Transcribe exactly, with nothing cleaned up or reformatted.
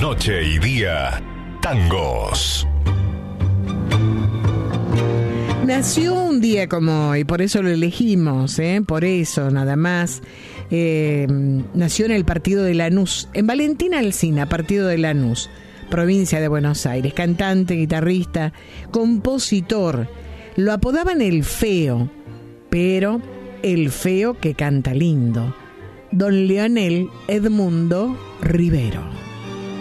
Noche y día, tangos. Nació un día como hoy, por eso lo elegimos, ¿eh? Por eso, nada más. Eh, nació en el partido de Lanús, en Valentín Alsina, partido de Lanús, provincia de Buenos Aires. Cantante, guitarrista, compositor. Lo apodaban el Feo, pero el feo que canta lindo. Don Leonel Edmundo Rivero.